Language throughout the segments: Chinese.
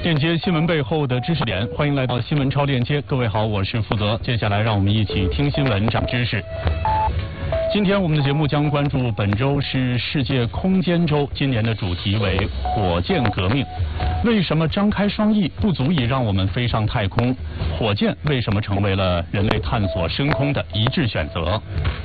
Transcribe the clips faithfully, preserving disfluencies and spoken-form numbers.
链接新闻背后的知识点，欢迎来到新闻超链接。各位好，我是负责。接下来让我们一起听新闻长知识。今天我们的节目将关注本周是世界空间周，今年的主题为火箭革命。为什么张开双翼不足以让我们飞上太空？火箭为什么成为了人类探索深空的一致选择？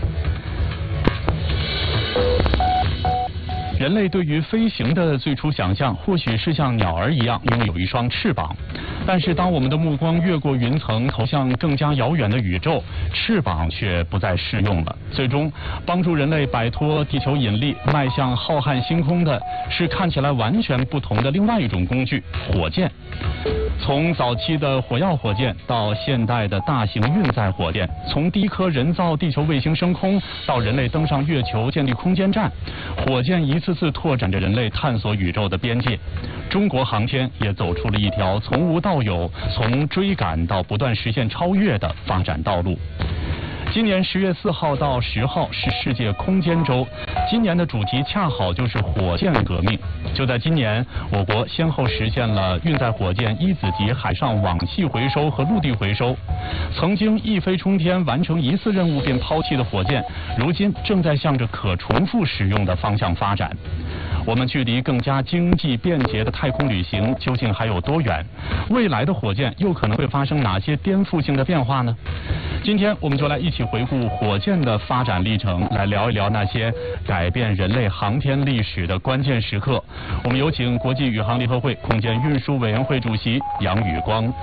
人类对于飞行的最初想象，或许是像鸟儿一样拥有一双翅膀。但是当我们的目光越过云层，投向更加遥远的宇宙，翅膀却不再适用了。最终，帮助人类摆脱地球引力，迈向浩瀚星空的，是看起来完全不同的另外一种工具——火箭。从早期的火药火箭到现代的大型运载火箭，从第一颗人造地球卫星升空到人类登上月球建立空间站，火箭一次次拓展着人类探索宇宙的边界。中国航天也走出了一条从无到有、从追赶到不断实现超越的发展道路。今年十月四号到十号是世界空间周，今年的主题恰好就是火箭革命。就在今年，我国先后实现了运载火箭一子级海上网系回收和陆地回收。曾经一飞冲天完成一次任务便抛弃的火箭，如今正在向着可重复使用的方向发展。我们距离更加经济便捷的太空旅行究竟还有多远？未来的火箭又可能会发生哪些颠覆性的变化呢？今天我们就来一起回顾火箭的发展历程，来聊一聊那些改变人类航天历史的关键时刻。我们有请国际宇航联合会空间运输委员会主席杨宇光。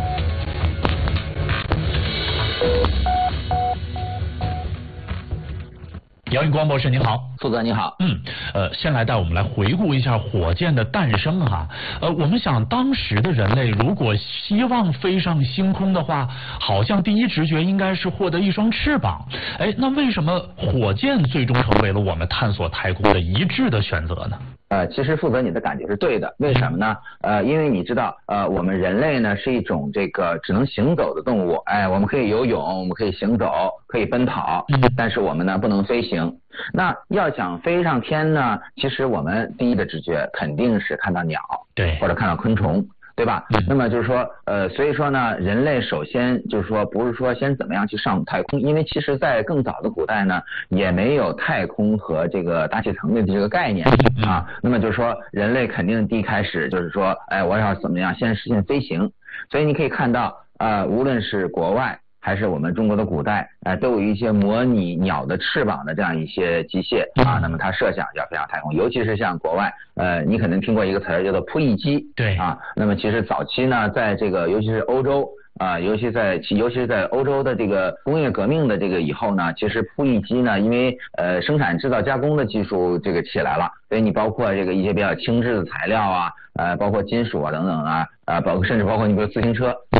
杨宇光博士您好。 负责你好。 嗯，呃，先来带我们来回顾一下火箭的诞生哈。呃，我们想当时的人类如果希望飞上星空的话，好像第一直觉应该是获得一双翅膀。哎，那为什么火箭最终成为了我们探索太空的一致的选择呢？ 呃，其实负责你的感觉是对的，为什么呢？呃，因为你知道，呃，我们人类呢是一种这个只能行走的动物，哎，我们可以游泳，我们可以行走，可以奔跑，但是我们呢不能飞行。那要想飞上天呢，其实我们第一的直觉肯定是看到鸟， 对， 或者看到昆虫。对吧？嗯、那么就是说，呃，所以说呢，人类首先就是说，不是说先怎么样去上太空，因为其实在更早的古代呢，也没有太空和这个大气层的这个概念啊。那么就是说，人类肯定第一开始就是说，哎，我要怎么样先实现飞行？所以你可以看到，呃，无论是国外还是我们中国的古代，呃，都有一些模拟鸟的翅膀的这样一些机械啊。那么它设想要飞上太空，尤其是像国外，呃，你可能听过一个词儿叫做扑翼机， 对啊。那么其实早期呢，在这个尤其是欧洲啊，尤其在尤其是在欧洲的这个工业革命的这个以后呢，其实扑翼机呢，因为呃生产制造加工的技术这个起来了，所以你包括这个一些比较轻质的材料啊，呃，包括金属啊等等啊，啊，包括甚至包括你比如自行车